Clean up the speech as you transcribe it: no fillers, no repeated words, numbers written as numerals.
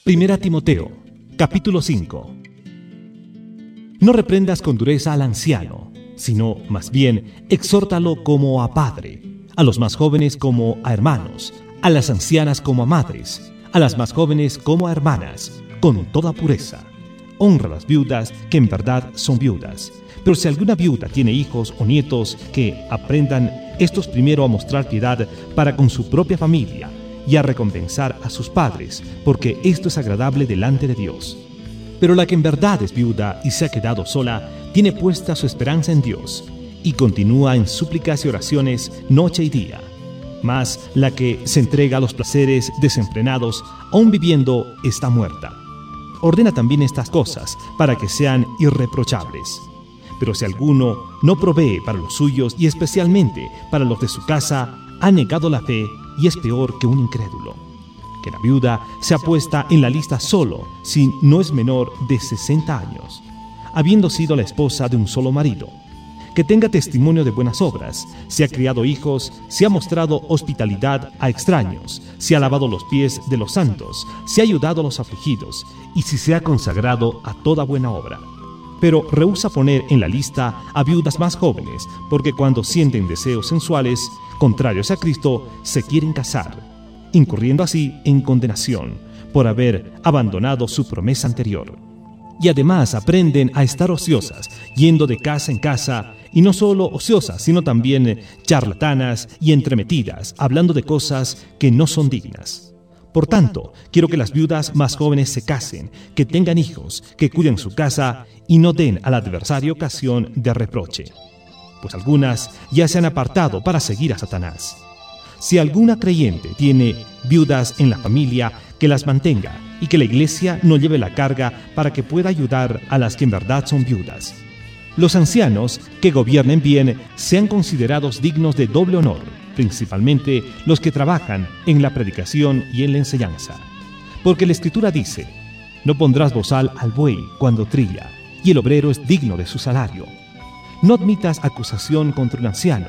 Primera Timoteo, capítulo 5. No reprendas con dureza al anciano, sino más bien exhórtalo como a padre, a los más jóvenes como a hermanos, a las ancianas como a madres, a las más jóvenes como a hermanas, con toda pureza. Honra a las viudas que en verdad son viudas. Pero si alguna viuda tiene hijos o nietos, que aprendan estos primero a mostrar piedad para con su propia familia y a recompensar a sus padres, porque esto es agradable delante de Dios. Pero la que en verdad es viuda y se ha quedado sola, tiene puesta su esperanza en Dios, y continúa en súplicas y oraciones noche y día. Mas la que se entrega a los placeres desenfrenados, aun viviendo, está muerta. Ordena también estas cosas, para que sean irreprochables. Pero si alguno no provee para los suyos, y especialmente para los de su casa, ha negado la fe y es peor que un incrédulo. Que la viuda sea puesta en la lista solo, si no es menor de 60 años, habiendo sido la esposa de un solo marido. Que tenga testimonio de buenas obras, si ha criado hijos, si ha mostrado hospitalidad a extraños, si ha lavado los pies de los santos, si ha ayudado a los afligidos, y si se ha consagrado a toda buena obra. Pero rehúsa poner en la lista a viudas más jóvenes, porque cuando sienten deseos sensuales, contrarios a Cristo, se quieren casar, incurriendo así en condenación, por haber abandonado su promesa anterior. Y además aprenden a estar ociosas, yendo de casa en casa, y no solo ociosas, sino también charlatanas y entremetidas, hablando de cosas que no son dignas. Por tanto, quiero que las viudas más jóvenes se casen, que tengan hijos, que cuiden su casa y no den al adversario ocasión de reproche. Pues algunas ya se han apartado para seguir a Satanás. Si alguna creyente tiene viudas en la familia, que las mantenga y que la iglesia no lleve la carga para que pueda ayudar a las que en verdad son viudas. Los ancianos que gobiernen bien sean considerados dignos de doble honor, principalmente los que trabajan en la predicación y en la enseñanza. Porque la Escritura dice: no pondrás bozal al buey cuando trilla, y el obrero es digno de su salario. No admitas acusación contra un anciano,